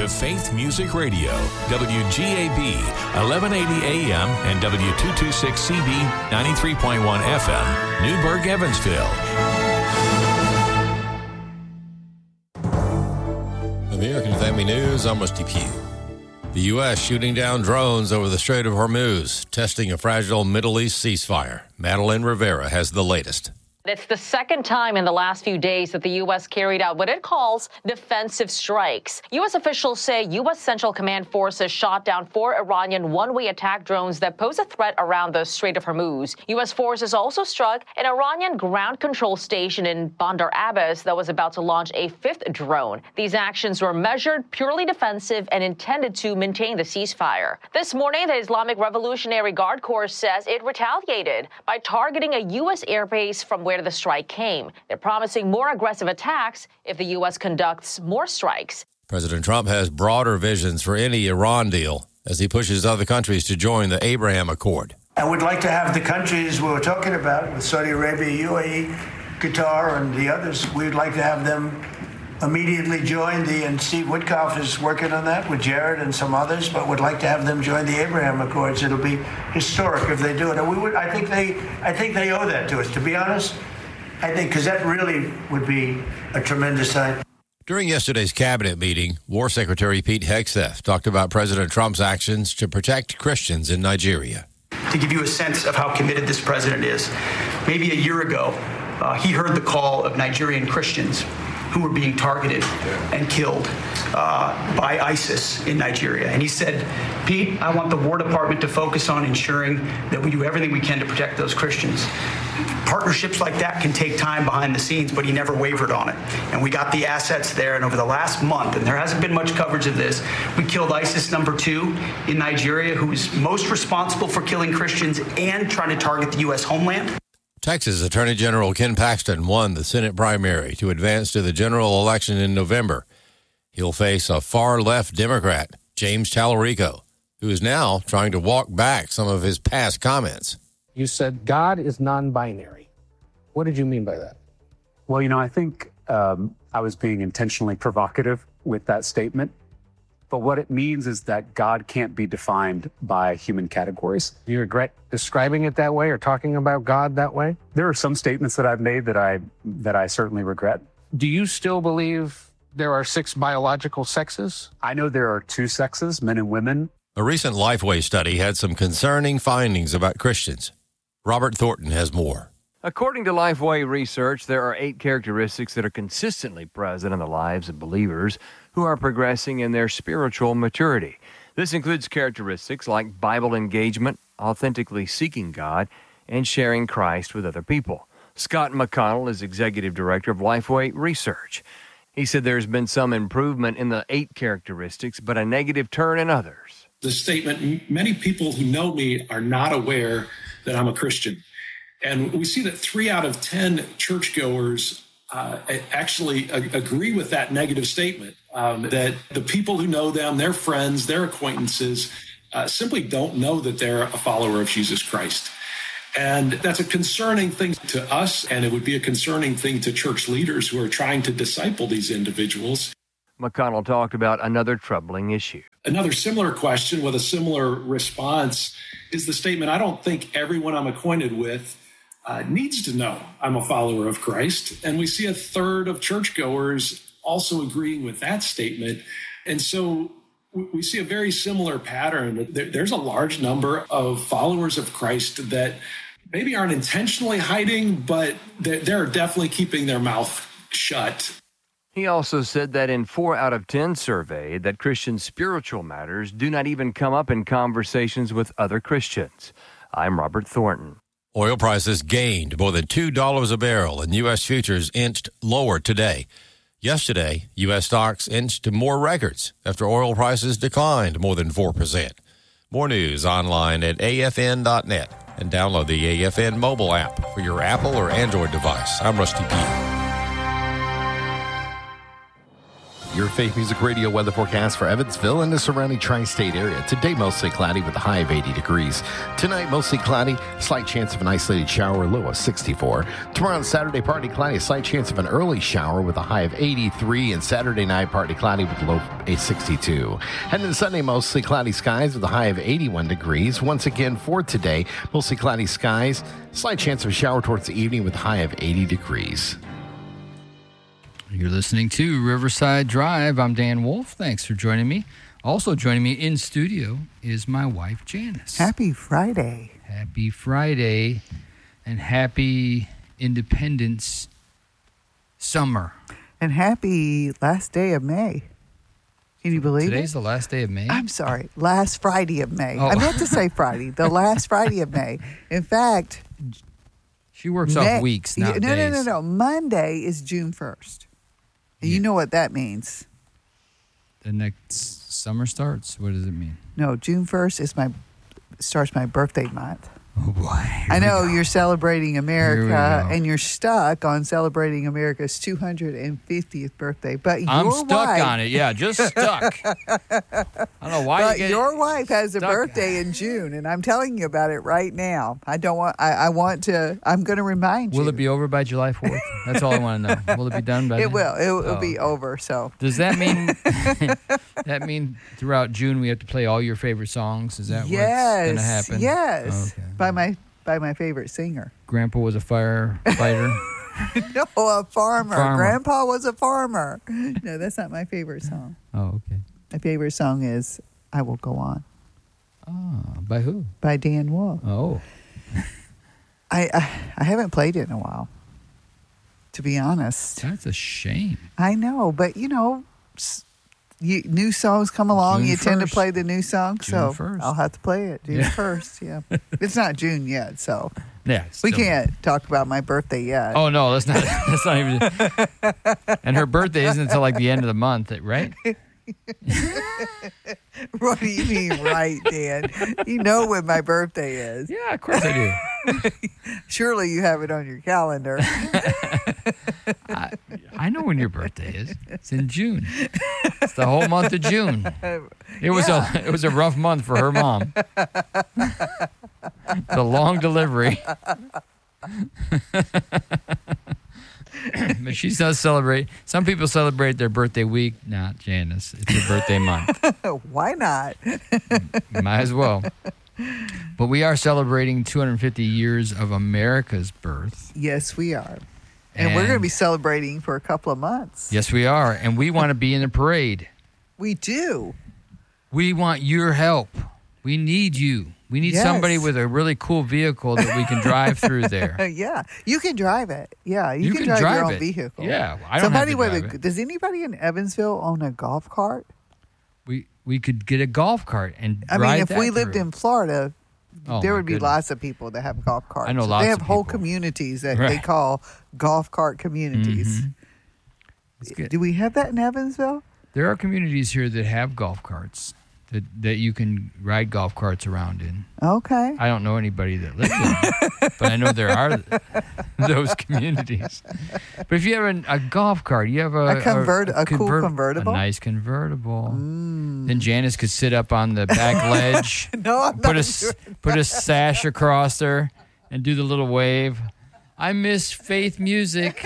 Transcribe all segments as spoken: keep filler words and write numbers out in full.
to Faith Music Radio, W G A B, eleven eighty A M and W two twenty-six C B, ninety-three point one F M, Newburgh, Evansville. American Family News, I'm Rusty Pugh. The U S shooting down drones over the Strait of Hormuz, testing a fragile Middle East ceasefire. Madeline Rivera has the latest. It's the second time in the last few days that the U S carried out what it calls defensive strikes. U S officials say U S Central Command forces shot down four Iranian one-way attack drones that pose a threat around the Strait of Hormuz. U S forces also struck an Iranian ground control station in Bandar Abbas that was about to launch a fifth drone. These actions were measured, purely defensive, and intended to maintain the ceasefire. This morning, the Islamic Revolutionary Guard Corps says it retaliated by targeting a U S airbase from where the strike came. They're promising more aggressive attacks if the U S conducts more strikes. President Trump has broader visions for any Iran deal as he pushes other countries to join the Abraham Accord. I would like to have the countries we were talking about with Saudi Arabia, U A E, Qatar, and the others, we'd like to have them immediately join the, and Steve Witkoff is working on that with Jared and some others, but would like to have them join the Abraham Accords. It'll be historic if they do it. And we would, I think they, I think they owe that to us, to be honest. I think, because that really would be a tremendous sign. During yesterday's cabinet meeting, War Secretary Pete Hegseth talked about President Trump's actions to protect Christians in Nigeria. To give you a sense of how committed this president is, maybe a year ago, uh, he heard the call of Nigerian Christians who were being targeted and killed uh, by ISIS in Nigeria. And he said, Pete, I want the War Department to focus on ensuring that we do everything we can to protect those Christians. Partnerships like that can take time behind the scenes, but he never wavered on it. And we got the assets there, and over the last month, and there hasn't been much coverage of this, we killed ISIS number two in Nigeria, who is most responsible for killing Christians and trying to target the U S homeland. Texas Attorney General Ken Paxton won the Senate primary to advance to the general election in November. He'll face a far-left Democrat, James Tallarico, who is now trying to walk back some of his past comments. You said God is non-binary. What did you mean by that? Well, you know, I think um, I was being intentionally provocative with that statement. But what it means is that God can't be defined by human categories. Do you regret describing it that way or talking about God that way? There are some statements that I've made that I that I certainly regret. Do you still believe there are six biological sexes? I know there are two sexes, men and women. A recent Lifeway study had some concerning findings about Christians. Robert Thornton has more. According to Lifeway research, there are eight characteristics that are consistently present in the lives of believers who are progressing in their spiritual maturity. This includes characteristics like Bible engagement, authentically seeking God, and sharing Christ with other people. Scott McConnell is executive director of Lifeway Research. He said there's been some improvement in the eight characteristics, but a negative turn in others. The statement, many people who know me are not aware that I'm a Christian. And we see that three out of ten churchgoers uh, actually a- agree with that negative statement, um, that the people who know them, their friends, their acquaintances, uh, simply don't know that they're a follower of Jesus Christ. And that's a concerning thing to us, and it would be a concerning thing to church leaders who are trying to disciple these individuals. McConnell talked about another troubling issue. Another similar question with a similar response is the statement, I don't think everyone I'm acquainted with Uh, needs to know I'm a follower of Christ. And we see a third of churchgoers also agreeing with that statement. And so we see a very similar pattern. There, there's a large number of followers of Christ that maybe aren't intentionally hiding, but they're, they're definitely keeping their mouth shut. He also said that in four out of ten surveyed that Christian spiritual matters do not even come up in conversations with other Christians. I'm Robert Thornton. Oil prices gained more than two dollars a barrel, and U S futures inched lower today. Yesterday, U S stocks inched to more records after oil prices declined more than four percent. More news online at A F N dot net and download the A F N mobile app for your Apple or Android device. I'm Rusty Pugh. your Faith Music Radio weather forecast for Evansville and the surrounding tri-state area. Today, mostly cloudy with a high of eighty degrees. Tonight, mostly cloudy, slight chance of an isolated shower, low of sixty-four. Tomorrow and Saturday, partly cloudy, a slight chance of an early shower with a high of eighty-three. And Saturday night, partly cloudy with a low of sixty-two. And then Sunday, mostly cloudy skies with a high of eighty-one degrees. Once again, for today, mostly cloudy skies, slight chance of a shower towards the evening with a high of eighty degrees. You're listening to Riverside Drive. I'm Dan Wolf. Thanks for joining me. Also joining me in studio is my wife, Janice. Happy Friday. Happy Friday and happy Independence Summer. And happy last day of May. Can you believe Today's it? the last day of May? I'm sorry. Last Friday of May. Oh. I meant to say Friday. The last Friday of May. In fact, she works May, off weeks, not no, days. No, no, no. Monday is June first. And Yeah. you know what that means. The next summer starts? What does it mean? No, June first is my starts my birthday month. Oh, boy. I know you're celebrating America, go. and you're stuck on celebrating America's two hundred fiftieth birthday. But I'm your stuck wife, on it. Yeah, just stuck. I don't know why But you get your wife has a stuck. birthday in June, and I'm telling you about it right now. I don't want. I, I want to. I'm going to remind you. Will it be over by July fourth? That's all I want to know. Will it be done by It then? will. It will Oh, be over. So Does that mean that mean throughout June we have to play all your favorite songs? Is that yes, what's going to happen? yes, Okay. by my by my favorite singer. Grandpa was a firefighter. No, a farmer. Farmer. Grandpa was a farmer. No, that's not my favorite song. Oh, okay. My favorite song is "I Will Go On" Oh, by who? by Dan Wolf. Oh, I, I I haven't played it in a while, to be honest. that's a shame. I know, but you know, s- you, new songs come along. June you tend to first. play the new song, June so first. I'll have to play it June Yeah. first. Yeah, it's not June yet, so Yeah, we still- can't talk about my birthday yet. Oh no, that's not. That's not even. And her birthday isn't until like the end of the month, right? What do you mean, right, Dan? You know when my birthday is. Yeah, of course I do. Surely you have it on your calendar. I, I know when your birthday is. It's in June. It's the whole month of June. It was Yeah. a it was a rough month for her mom. The long delivery. But she does celebrate. Some people celebrate their birthday week. Not Janice. It's her birthday month. Why not? Might as well. But we are celebrating two hundred fifty years of America's birth. Yes, we are. And, we're going to be celebrating for a couple of months. Yes, we are. And we want to be in the parade. We do. We want your help. We need you. We need Yes. somebody with a really cool vehicle that we can drive through there. Yeah, you can drive it. Yeah, you, You can, can drive, drive your own it. vehicle. Yeah, I don't have Somebody to with drive a, it. Does anybody in Evansville own a golf cart? We we could get a golf cart and I ride mean, if that we lived through. in Florida, Oh, there my would be goodness. lots of people that have golf carts. I know They lots have of whole people. communities that they Right. call golf cart communities. Mhm. It's good. Do we have that in Evansville? There are communities here that have golf carts that, that you can ride golf carts around in. Okay. I don't know anybody that lives in them, but I know there are those communities. But if you have a, a golf cart, you have a A convert- a cool convert- convertible? a nice convertible. Then Janice could sit up on the back ledge, No, I'm put not a s- doing put a sash across her, and do the little wave. I miss faith music.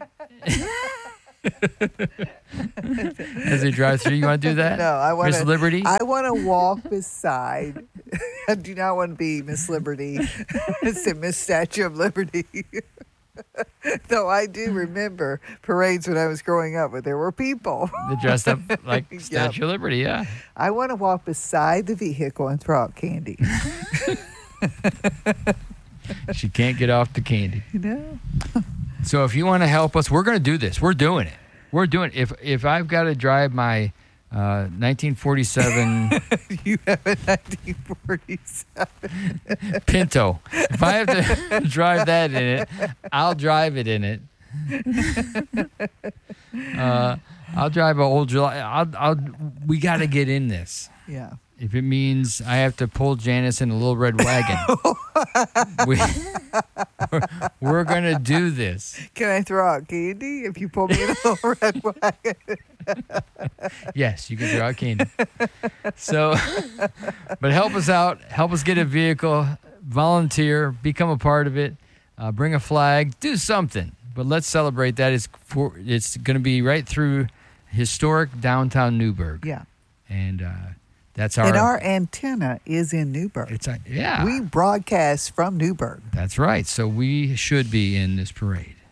As they drive through, you want to do that? No, I want Miss to. Liberty. I want to walk beside. I do not want to be Miss Liberty. It's a Miss Statue of Liberty. Though I do remember parades when I was growing up, but there were people. They dressed up like Yep. Statue of Liberty, yeah. I want to walk beside the vehicle and throw out candy. She can't get off the candy. You know? So if you want to help us, we're going to do this. We're doing it. We're doing it. If if I've got to drive my uh, nineteen forty-seven You have a nineteen forty-seven. Pinto, if I have to drive that in it, I'll drive it in it. Uh, I'll drive an old July. I'll, I'll, we got to get in this. Yeah. If it means I have to pull Janice in a little red wagon, we, we're, we're going to do this. Can I throw out candy if you pull me in a little red wagon? Yes, you can throw out candy. So, but help us out. Help us get a vehicle. Volunteer. Become a part of it. Uh, bring a flag. Do something. But let's celebrate that. It's for, it's going to be right through historic downtown Newburgh. Yeah. And uh, that's our... And our antenna is in Newburgh. It's a, yeah. We broadcast from Newburgh. That's right. So we should be in this parade.